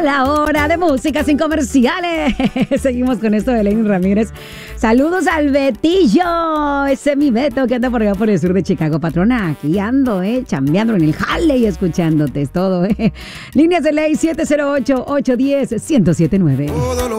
la hora de música sin comerciales. Seguimos con esto de Lenny Ramírez. Saludos al Betillo. Ese es mi Beto que anda por allá por el sur de Chicago. Patrona, aquí ando, chambeando en el jale y escuchándote. Es todo, Líneas de ley 708-810-1079.